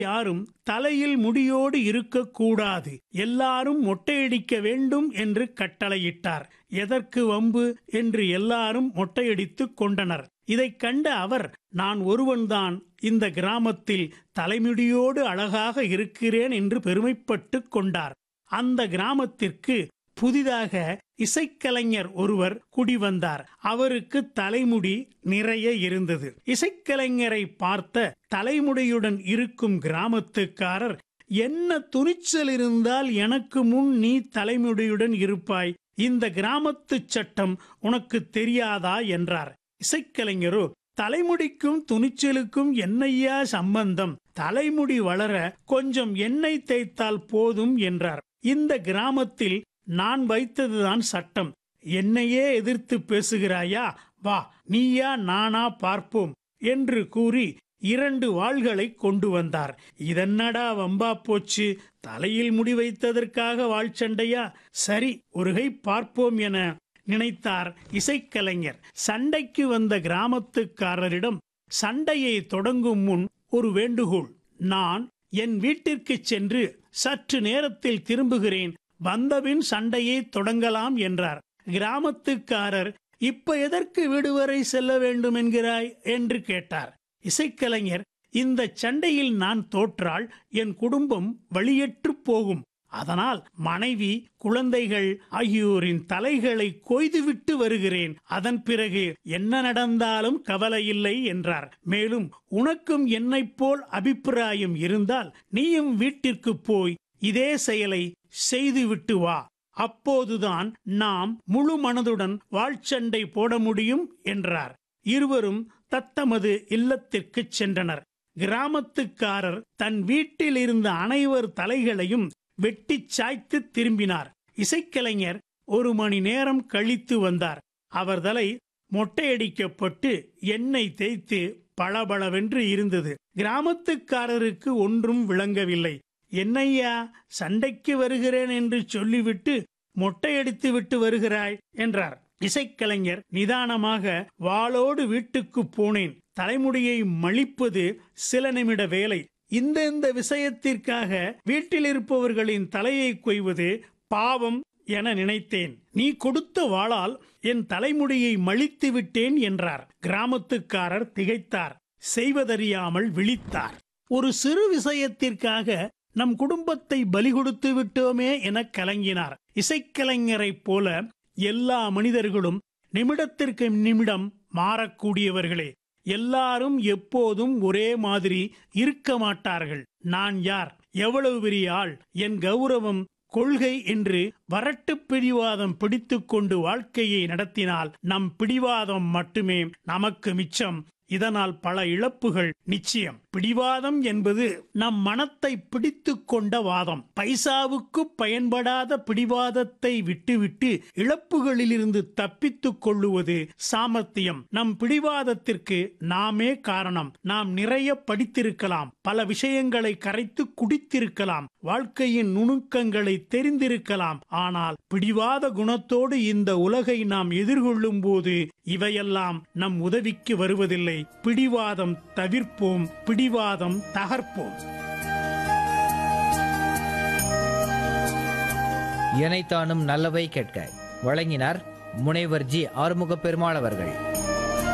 யாரும் தலையில் முடியோடு இருக்கக்கூடாது, எல்லாரும் மொட்டையடிக்க வேண்டும் என்று கட்டளையிட்டார். எதற்கு வம்பு என்று எல்லாரும் மொட்டையடித்துக் கொண்டனர். இதைக் கண்ட அவர், நான் ஒருவன்தான் இந்த கிராமத்தில் தலைமுடியோடு அழகாக இருக்கிறேன் என்று பெருமைப்பட்டுக் கொண்டார். அந்த கிராமத்திற்கு புதிதாக இசைக்கலைஞர் ஒருவர் குடிவந்தார். அவருக்கு தலைமுடி நிறைய இருந்தது. இசைக்கலைஞரை பார்த்த தலைமுடியுடன் இருக்கும் கிராமத்துக்காரர், என்ன துணிச்சல் இருந்தால் எனக்கு முன் நீ தலைமுடியுடன் இருப்பாய், இந்த கிராமத்து சட்டம் உனக்கு தெரியாதா என்றார். இசைக்கலைஞரோ, தலைமுடிக்கும் துணிச்சலுக்கும் என்னையா சம்பந்தம், தலைமுடி வளர கொஞ்சம் எண்ணெய் தேய்த்தால் போதும் என்றார். இந்த கிராமத்தில் நான் வைத்ததுதான் சட்டம், என்னையே எதிர்த்து பேசுகிறாயா, வா நீயா நானா பார்ப்போம் என்று கூறி 2 வாள்களை கொண்டு வந்தார். இதென்னடா வம்பா போச்சு, தலையில் முடி வைத்ததற்காக வாள் சண்டையா, சரி ஒருகை பார்ப்போம் என நினைத்தார் இசைக்கலைஞர். சண்டைக்கு வந்த கிராமத்துக்காரரிடம் சண்டையை தொடங்கும் முன் ஒரு வேண்டுகோள், நான் என் வீட்டிற்கு சென்று சற்று நேரத்தில் திரும்புகிறேன், வந்தபின் சண்டையை தொடங்கலாம் என்றார். கிராமத்துக்காரர், இப்ப எதற்கு வீடு வரை செல்ல வேண்டும் என்கிறாய் என்று கேட்டார். இசைக்கலைஞர், இந்த சண்டையில் நான் தோற்றால் என் குடும்பம் வழியற்று போகும், அதனால் மனைவி குழந்தைகள் ஆகியோரின் தலைகளை கொய்துவிட்டு வருகிறேன், அதன் பிறகு என்ன நடந்தாலும் கவலையில்லை என்றார். மேலும் உனக்கும் என்னைப் போல் அபிப்பிராயம் இருந்தால் நீயும் வீட்டிற்கு போய் இதே செயலை செய்துவிட்டு வா, அப்போதுதான் நாம் முழு மனதுடன் வாழ்ச்சண்டை போட முடியும் என்றார். இருவரும் தத்தமது இல்லத்திற்கு சென்றனர். கிராமத்துக்காரர் தன் வீட்டில் இருந்த அனைவர் தலைகளையும் வெட்டி சாய்த்து திரும்பினார். இசைக்கலைஞர் 1 மணி நேரம் கழித்து வந்தார். அவர் தலை மொட்டையடிக்கப்பட்டு எண்ணெய் தேய்த்து பளபளவென்று இருந்தது. கிராமத்துக்காரருக்கு ஒன்றும் விளங்கவில்லை. என்னையா, சண்டைக்கு வருகிறேன் என்று சொல்லிவிட்டு மொட்டையடித்து விட்டு வருகிறாய் என்றார். இசைக்கலைஞர் நிதானமாக, வாளோடு வீட்டுக்கு போனேன், தலைமுடியை மழிப்பது சில நிமிட வேலை, இந்த விஷயத்திற்காக வீட்டில் இருப்பவர்களின் தலையை கொய்வது பாவம் என நினைத்தேன், நீ கொடுத்த வாளால் என் தலைமுடியை மழித்து விட்டேன் என்றார். கிராமத்துக்காரர் திகைத்தார், செய்வதறியாமல் விழித்தார். ஒரு சிறு விஷயத்திற்காக நம் குடும்பத்தை பலி கொடுத்து விட்டோமே என கலங்கினார். இசைக்கலைஞரைப் போல எல்லா மனிதர்களும் நிமிடத்திற்கு நிமிடம் மாறக்கூடியவர்களே. எல்லாரும் எப்போதும் ஒரே மாதிரி இருக்க மாட்டார்கள். நான் யார், எவ்வளவு பெரிய ஆள், என் கௌரவம், கொள்கை என்று வரட்டு பிடிவாதம் பிடித்துக் கொண்டு வாழ்க்கையை நடத்தினால் நம் பிடிவாதம் மட்டுமே நமக்கு மிச்சம். இதனால் பல இழப்புகள் நிச்சயம். பிடிவாதம் என்பது நம் மனத்தை பிடித்து கொண்ட வாதம். பைசாவுக்கு பயன்படாத பிடிவாதத்தை விட்டுவிட்டு இழப்புகளிலிருந்து தப்பித்துக் கொள்ளுவது சாமர்த்தியம். நம் பிடிவாதத்திற்கு நாமே காரணம். நாம் நிறைய படித்திருக்கலாம், பல விஷயங்களை கரைத்து குடித்திருக்கலாம், வாழ்க்கையின் நுணுக்கங்களை தெரிந்திருக்கலாம். ஆனால் பிடிவாத குணத்தோடு இந்த உலகை நாம் எதிர்கொள்ளும் போது இவையெல்லாம் நம் உதவிக்கு வருவதில்லை. பிடிவாதம் தவிர்ப்போம், பிடிவாதம் தகர்ப்போம். இணைத்தானும் நல்லவை கேட்க வழங்கினார் முனைவர் ஜி. ஆறுமுக பெருமாள் அவர்கள்.